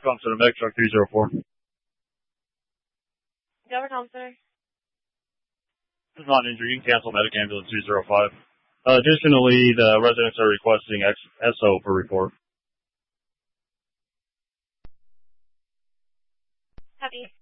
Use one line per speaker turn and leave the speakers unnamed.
Thompson, Medic Truck 304.
Governor Thompson.
This is not an injury. You can cancel Medic Ambulance 205. Additionally, the residents are requesting SO for report.
Copy.